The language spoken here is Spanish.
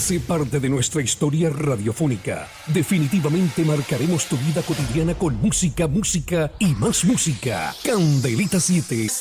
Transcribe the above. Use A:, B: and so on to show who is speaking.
A: Sé parte de nuestra historia radiofónica. Definitivamente marcaremos tu vida cotidiana con música, música y más música. Candelita 7